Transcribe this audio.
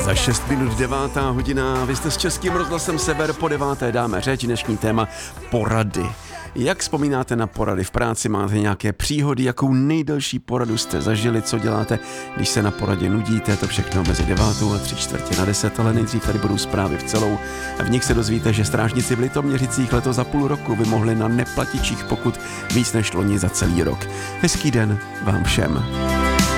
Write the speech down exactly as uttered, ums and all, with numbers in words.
Za šest minut devátá hodina, vy jste s Českým rozhlasem Sever, po deváté dáme řeč, dnešní téma porady. Jak vzpomínáte na porady v práci, máte nějaké příhody, jakou nejdelší poradu jste zažili, co děláte, když se na poradě nudíte, to všechno mezi devátou a tři čtvrtě na deset, ale nejdřív tady budou zprávy v celou a v nich se dozvíte, že strážníci v Litoměřicích letos za půl roku vymohli na neplatičích pokut víc než loni za celý rok. Hezký den vám všem.